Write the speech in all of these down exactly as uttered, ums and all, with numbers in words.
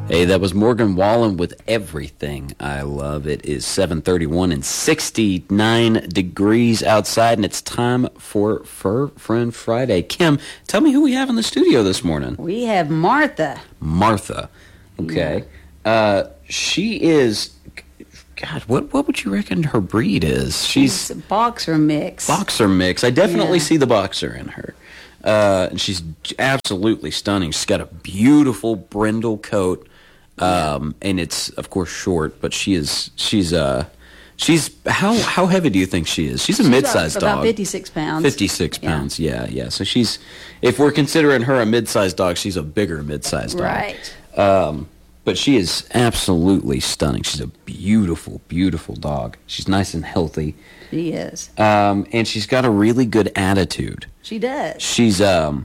Hey, that was Morgan Wallen with Everything I Love. It is seven thirty-one and sixty-nine degrees outside, and it's time for Fur Friend Friday. Kim, tell me who we have in the studio this morning. We have Martha. Martha. Okay. Yeah. Uh, she is... God, what what would you reckon her breed is? She's, she's a boxer mix. Boxer mix. I definitely yeah. see the boxer in her. Uh, and she's absolutely stunning. She's got a beautiful brindle coat. Um, and it's of course short, but she is she's uh she's how how heavy do you think she is? She's a she's mid-sized about, dog. About fifty-six pounds. fifty-six yeah. pounds. Yeah, yeah. So she's if we're considering her a mid-sized dog, she's a bigger mid-sized dog. Right. Um, but she is absolutely stunning. She's a beautiful, beautiful dog. She's nice and healthy. She is. Um, and she's got a really good attitude. She does. She's um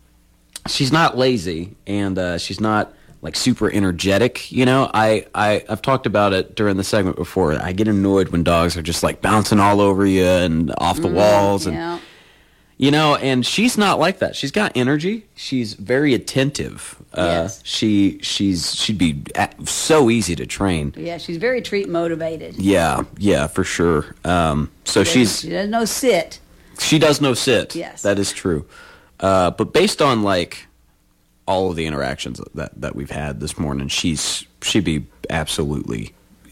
she's not lazy, and uh, she's not like super energetic, you know. I, I, I've talked about it during the segment before. I get annoyed when dogs are just like bouncing all over you and off the mm, walls. And, yeah. you know, and she's not like that. She's got energy. She's very attentive. Yes. Uh, she, she's, she'd be so easy to train. Yeah, she's very treat motivated. Yeah, yeah, for sure. Um, so she she's... She doesn't know sit. She does know sit. Yes. That is true. Uh, but based on like... all of the interactions that, that we've had this morning, she's she'd be absolutely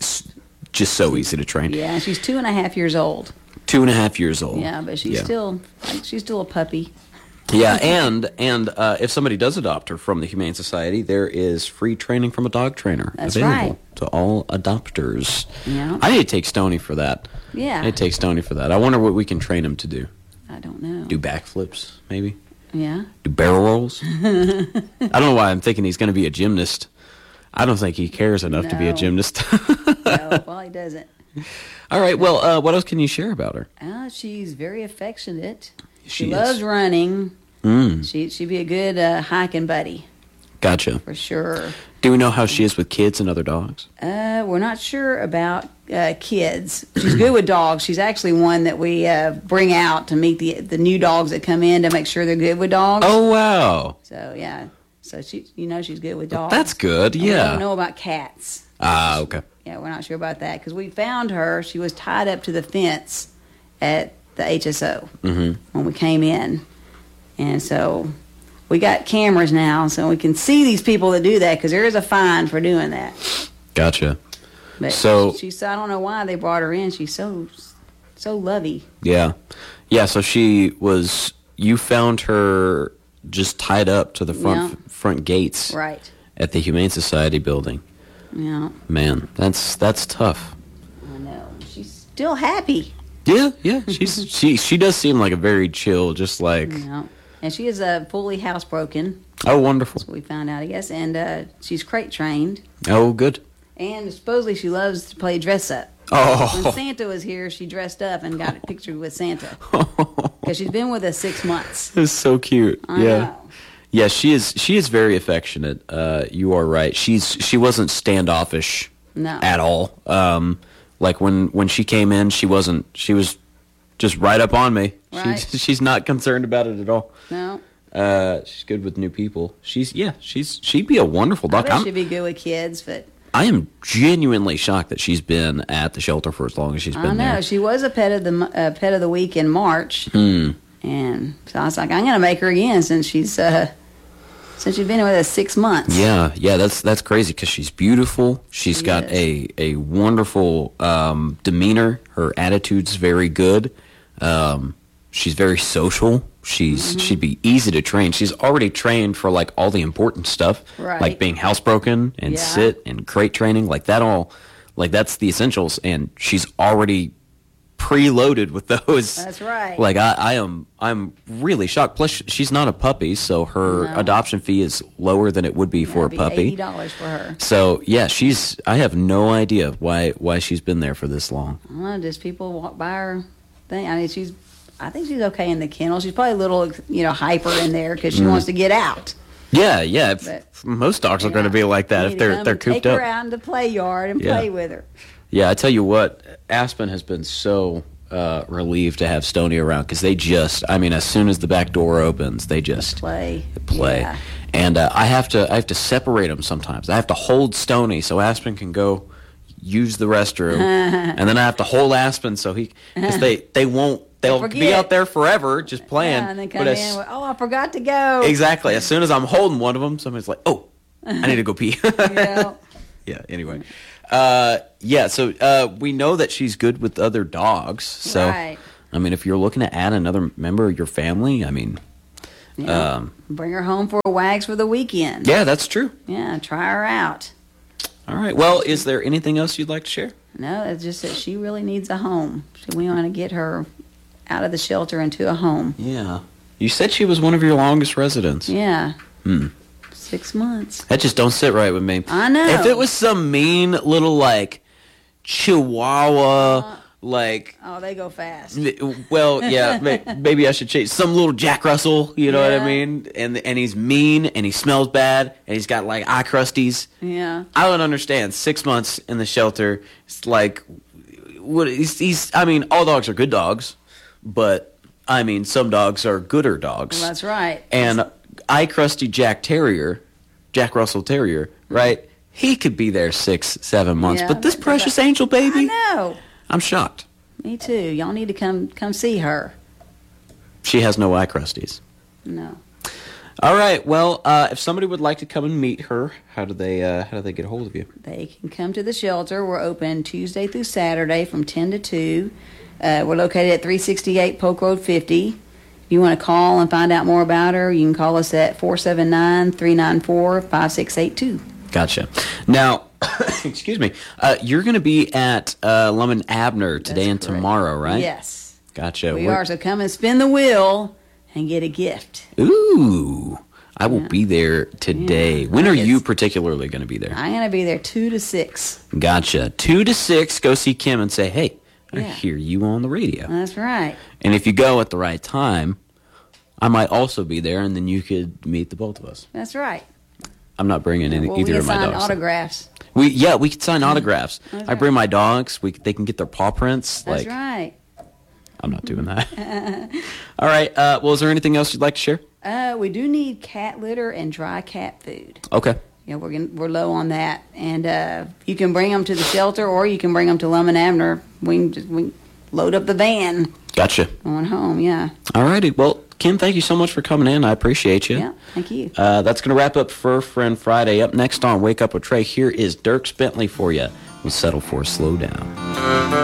just so easy to train. Yeah, she's two and a half years old. Two and a half years old. Yeah, but she's yeah. still like, she's still a puppy. Yeah, and and uh, if somebody does adopt her from the Humane Society, there is free training from a dog trainer That's available right. to all adopters. Yeah, I need to take Stoney for that. Yeah, I need to take Stoney for that. I wonder what we can train him to do. I don't know. Do backflips, maybe. Yeah. Do barrel rolls? I don't know why I'm thinking he's going to be a gymnast. I don't think he cares enough no. to be a gymnast. No, well, he doesn't. All right, well, uh, what else can you share about her? Uh, she's very affectionate. She, she loves is. running. Mm. She, she'd be a good uh, hiking buddy. Gotcha. For sure. Do we know how she is with kids and other dogs? Uh, we're not sure about uh, kids. She's good with dogs. She's actually one that we uh, bring out to meet the the new dogs that come in to make sure they're good with dogs. Oh, wow. So, yeah. So, she, you know she's good with dogs. That's good, and yeah. We don't know about cats. Ah, okay. Yeah, we're not sure about that because we found her. She was tied up to the fence at the H S O mm-hmm. when we came in. And so... we got cameras now, so we can see these people that do that because there is a fine for doing that. Gotcha. But so she, she, I don't know why they brought her in. She's so, so lovey. Yeah, yeah. So she was. You found her just tied up to the front yeah. front gates, right, at the Humane Society building. Yeah. Man, that's that's tough. I know. She's still happy. Yeah, yeah. She's she she does seem like a very chill, just like. Yeah. And she is uh, fully housebroken. Oh, wonderful. That's what we found out, I guess. And uh, she's crate trained. Oh, good. And supposedly she loves to play dress up. Oh. When Santa was here, she dressed up and got a picture with Santa. Because she's been with us six months. It's so cute. I yeah. know. Yeah, she is she is very affectionate. Uh, you are right. She's she wasn't standoffish no. at all. Um, like when, when she came in, she wasn't she was just right up on me. Right. She's, she's not concerned about it at all. No. Uh, she's good with new people. She's yeah, she's she'd be a wonderful dog. I bet I'm, she'd be good with kids, but I am genuinely shocked that she's been at the shelter for as long as she's been I know there. she was a pet of the uh, pet of the week in March, Hmm. and so I was like, I'm going to make her again since she's uh, since she's been with us six months. Yeah, yeah, that's that's crazy because she's beautiful. She's She got is. a a wonderful um, demeanor. Her attitude's very good. Um, she's very social. She's Mm-hmm. she'd be easy to train. She's already trained for like all the important stuff, Right. like being housebroken and Yeah. sit and crate training, like that all, like that's the essentials. And she's already preloaded with those. That's right. Like I, I am, I'm really shocked. Plus, she's not a puppy, so her No. adoption fee is lower than it would be for a That'd be puppy. eighty dollars for her. So yeah, she's. I have no idea why why she's been there for this long. I don't know, just people walk by her thing. I mean, she's. I think she's okay in the kennel. She's probably a little, you know, hyper in there because she Mm. wants to get out. Yeah, yeah. if- But, most dogs are You going to know, be like that you if need to they're come they're and cooped take up. her out in the play yard and Yeah. play with her. Yeah, I tell you what, Aspen has been so uh, relieved to have Stoney around because they just. I mean, as soon as the back door opens, they just Play. play. Yeah. And uh, I have to I have to separate them sometimes. I have to hold Stoney so Aspen can go use the restroom, and then I have to hold Aspen so he because they they won't they'll Forget. be out there forever just playing. Yeah, and then come but in. as, With, oh, I forgot to go. exactly. As soon as I'm holding one of them, somebody's like, "Oh, I need to go pee." Yeah. Yeah. Anyway, uh, yeah. So uh, we know that she's good with other dogs. So Right. I mean, if you're looking to add another member of your family, I mean, Yeah. um, Bring her home for a wags for the weekend. yeah, that's true. Yeah, try her out. All right. Well, is there anything else you'd like to share? No, it's just that she really needs a home. So we want to get her out of the shelter into a home. Yeah. You said she was one of your longest residents. Yeah. Hmm. Six months. That just don't sit right with me. I know. If it was some mean little like Chihuahua, Uh, like Oh, they go fast. well, yeah, may- maybe I should change some little Jack Russell. You know what I Yeah. mean? And and he's mean and he smells bad and he's got like eye crusties. Yeah. I don't understand. Six months in the shelter. It's like what he's, he's. I mean, all dogs are good dogs, but I mean, some dogs are gooder dogs. Well, that's right. And eye crusty Jack Terrier, Jack Russell Terrier, right? He could be there six, seven months. Yeah, but this but- precious angel baby, I know. I'm shocked. Me too. Y'all need to come come see her. She has no eye crusties. No. All right. Well, uh, if somebody would like to come and meet her, how do they uh, how do they get a hold of you? They can come to the shelter. We're open Tuesday through Saturday from ten to two. Uh, we're located at three sixty-eight Polk Road fifty. If you want to call and find out more about her, you can call us at four seven nine, three nine four, five six eight two. Gotcha. Now, excuse me. Uh, you're going to be at uh, Lum and Abner today That's and correct. tomorrow, right? Yes. Gotcha. We We're- are, so come and spin the wheel and get a gift. Ooh. I will Yeah. be there today. Yeah. When are It's- you particularly going to be there? I'm going to be there two to six. Gotcha. Two to six, go see Kim and say, hey, I Yeah. hear you on the radio. That's right. And if you go at the right time, I might also be there, and then you could meet the both of us. That's right. I'm not bringing any, Well, either we of can my sign dogs. autographs. We yeah, we could sign autographs. That's I right. bring my dogs. We they can get their paw prints. That's like right. I'm not doing that. All right. Uh, well, is there anything else you'd like to share? Uh, we do need cat litter and dry cat food. Okay. You know, we're gonna, we're low on that, and uh, you can bring them to the shelter, or you can bring them to Lum and Abner. We can just we can load up the van Gotcha. going home. Yeah, All righty. Well, Kim, thank you so much for coming in. I appreciate you. yeah. Thank you. Uh, that's going to wrap up Fur Friend Friday. Up next on Wake Up with Trey, here is Dierks Bentley for you. We'll settle for a slow down.